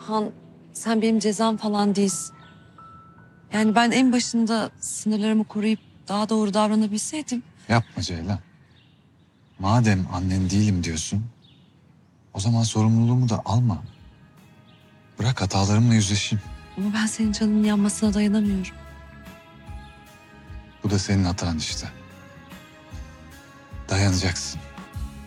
Han, sen benim cezam falan değilsin. Yani ben en başında sınırlarımı koruyup daha doğru davranabilseydim... Yapma Ceylan. Madem annen değilim diyorsun, o zaman sorumluluğumu da alma. Bırak hatalarımla yüzleşeyim. Ama ben senin canının yanmasına dayanamıyorum. Bu da senin hatan işte. Dayanacaksın.